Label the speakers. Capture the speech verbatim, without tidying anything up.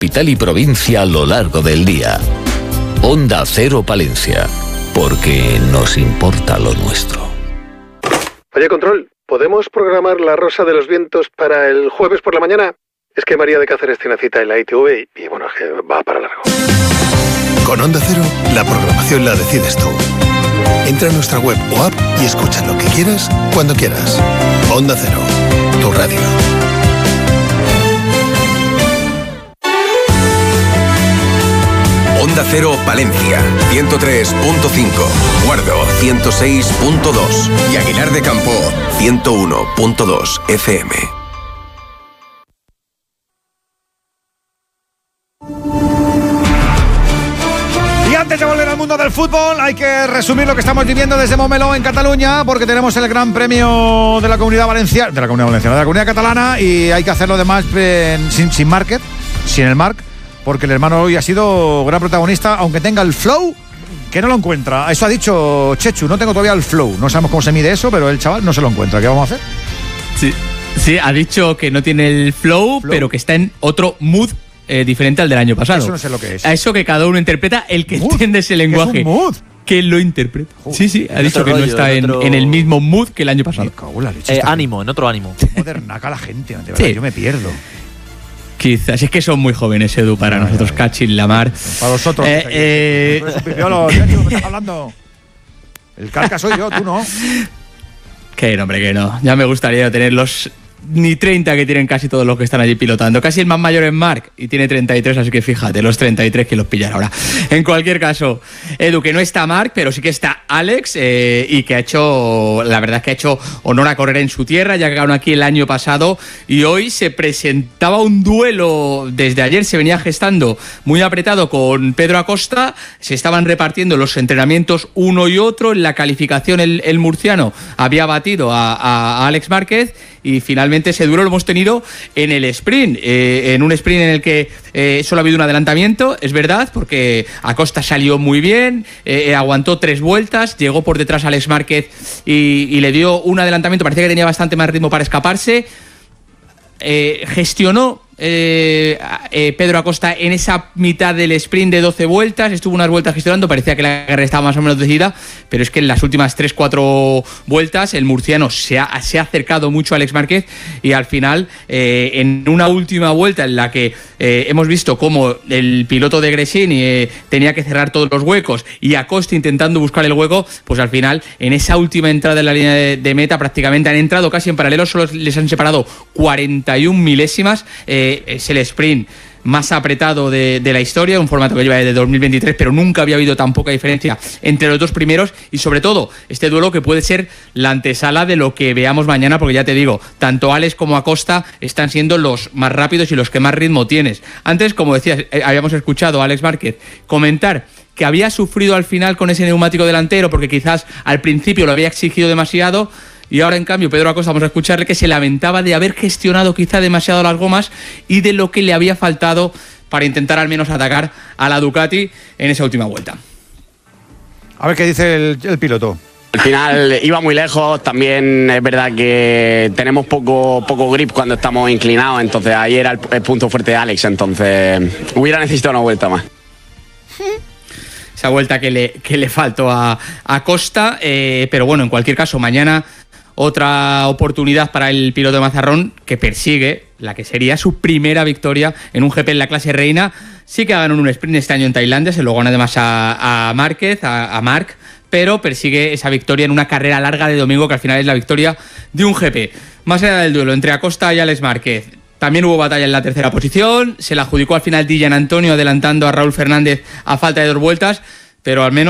Speaker 1: Capital y provincia a lo largo del día. Onda Cero Palencia, porque nos importa lo nuestro.
Speaker 2: Oye, Control, ¿podemos programar La Rosa de los Vientos para el jueves por la mañana? Es que María de Cáceres tiene cita en la I T V y, y bueno, es que va para largo.
Speaker 3: Con Onda Cero, la programación la decides tú. Entra en nuestra web o app y escucha lo que quieras, cuando quieras. Onda Cero, tu radio.
Speaker 4: Onda Cero Palencia, ciento tres punto cinco, Guardo, ciento seis punto dos y Aguilar de Campo, ciento uno punto dos F M.
Speaker 5: Y antes de volver al mundo del fútbol, hay que resumir lo que estamos viviendo desde Montmeló en Cataluña, porque tenemos el Gran Premio de la Comunidad Valenciana, de la Comunidad Valenciana, de la Comunidad Catalana, y hay que hacerlo además en, sin, sin Market, sin el Marc, porque el hermano hoy ha sido gran protagonista, aunque tenga el flow, que no lo encuentra. Eso ha dicho Chechu, no tengo todavía el flow. No sabemos cómo se mide eso, pero el chaval no se lo encuentra. ¿Qué vamos a hacer?
Speaker 6: Sí, sí, ha dicho que no tiene el flow, flow. pero que está en otro mood eh, diferente al del año pasado.
Speaker 5: Eso no sé lo que es.
Speaker 6: A eso que cada uno interpreta, el que
Speaker 5: mood.
Speaker 6: entiende ese lenguaje.
Speaker 5: ¿Qué es un mood?
Speaker 6: Que lo interpreta.
Speaker 5: Joder.
Speaker 6: Sí, sí, ha
Speaker 7: en
Speaker 6: dicho que
Speaker 7: rollo,
Speaker 6: no está en,
Speaker 7: otro...
Speaker 6: en el mismo mood que el año pasado.
Speaker 5: Me cago en la leche,
Speaker 7: Eh, ánimo, en otro ánimo.
Speaker 5: Modernaca la gente, de verdad,
Speaker 6: Sí.
Speaker 5: yo me pierdo.
Speaker 6: Quizás, es que son muy jóvenes, Edu, para
Speaker 5: Ay,
Speaker 6: nosotros,
Speaker 5: ay,
Speaker 6: Cachín, Lamar.
Speaker 5: Para vosotros.
Speaker 6: Eh, eh,
Speaker 5: Tú eres un pipiolo, Chechu, ¿me estás hablando? El carca soy yo, tú no.
Speaker 6: Que no, hombre, que no. Ya me gustaría tener los ni treinta que tienen casi todos los que están allí pilotando. Casi el más mayor es Marc y tiene treinta y tres, así que fíjate, los treinta y tres que los pillan ahora. En cualquier caso, Edu, que no está Marc, pero sí que está Alex eh, y que ha hecho, la verdad es que ha hecho honor a correr en su tierra, ya que ganó aquí el año pasado y hoy se presentaba un duelo, desde ayer se venía gestando muy apretado con Pedro Acosta, se estaban repartiendo los entrenamientos uno y otro, en la calificación el, el murciano había batido a, a Alex Márquez y finalmente ese duelo lo hemos tenido en el sprint, eh, en un sprint en el que eh, solo ha habido un adelantamiento, es verdad, porque Acosta salió muy bien, eh, aguantó tres vueltas, llegó por detrás a Alex Márquez y, y le dio un adelantamiento, parecía que tenía bastante más ritmo para escaparse, eh, gestionó Eh, eh, Pedro Acosta en esa mitad del sprint de doce vueltas, estuvo unas vueltas gestionando, parecía que la carrera estaba más o menos decidida, pero es que en las últimas tres cuatro vueltas el murciano se ha, se ha acercado mucho a Alex Márquez y al final eh, en una última vuelta en la que eh, hemos visto cómo el piloto de Gresini eh, tenía que cerrar todos los huecos y Acosta intentando buscar el hueco, pues al final en esa última entrada en la línea de, de meta prácticamente han entrado casi en paralelo, solo les han separado cuarenta y un milésimas. eh, Es el sprint más apretado de, de la historia, un formato que lleva desde dos mil veintitrés, pero nunca había habido tan poca diferencia entre los dos primeros y sobre todo este duelo que puede ser la antesala de lo que veamos mañana, porque ya te digo, tanto Alex como Acosta están siendo los más rápidos y los que más ritmo tienes. Antes, como decías, eh, habíamos escuchado a Alex Márquez comentar que había sufrido al final con ese neumático delantero porque quizás al principio lo había exigido demasiado. Y ahora, en cambio, Pedro Acosta, vamos a escucharle que se lamentaba de haber gestionado quizá demasiado las gomas y de lo que le había faltado para intentar al menos atacar a la Ducati en esa última vuelta.
Speaker 5: A ver qué dice el, el piloto.
Speaker 8: Al final iba muy lejos, también es verdad que tenemos poco, poco grip cuando estamos inclinados, entonces ahí era el, el punto fuerte de Alex, entonces hubiera necesitado una vuelta más.
Speaker 6: Esa vuelta que le, que le faltó a, a Costa, eh, pero bueno, en cualquier caso, mañana otra oportunidad para el piloto de Mazarrón que persigue la que sería su primera victoria en un G P en la clase reina. Sí que ha ganado un sprint este año en Tailandia, se lo gana además a, a Márquez, a, a Marc, pero persigue esa victoria en una carrera larga de domingo que al final es la victoria de un G P. Más allá del duelo entre Acosta y Alex Márquez, también hubo batalla en la tercera posición, se la adjudicó al final Dillan Antonio adelantando a Raúl Fernández a falta de dos vueltas, pero al menos